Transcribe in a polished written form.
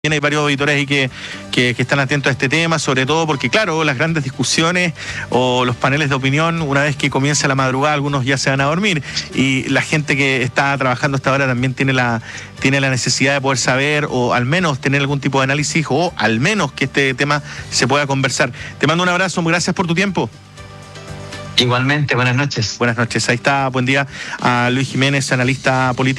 Hay varios auditores ahí que están atentos a este tema, sobre todo porque, claro, las grandes discusiones o los paneles de opinión, una vez que comienza la madrugada, algunos ya se van a dormir, y la gente que está trabajando hasta ahora también tiene la necesidad de poder saber, o al menos tener algún tipo de análisis, o al menos que este tema se pueda conversar. Te mando un abrazo, gracias por tu tiempo. Igualmente, buenas noches. Buenas noches, ahí está, buen día a Luis Jiménez, analista político.